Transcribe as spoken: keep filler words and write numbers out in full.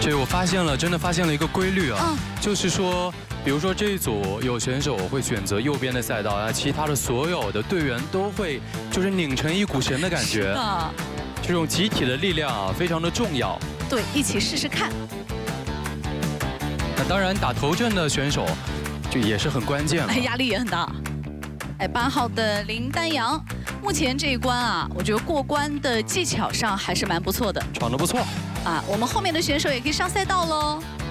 对，我发现了，真的发现了一个规律啊， 嗯、 就是说，比如说这一组有选手会选择右边的赛道，啊，其他的所有的队员都会就是拧成一股绳的感觉。 啊， 这种集体的力量啊，非常的重要。 对，一起试试看。 那当然，打头阵的选手就也是很关键了， 压力也很大。哎，八号的林丹阳，目前这一关啊，我觉得过关的技巧上还是蛮不错的， 闯得不错。 啊，我们后面的选手也可以上赛道喽。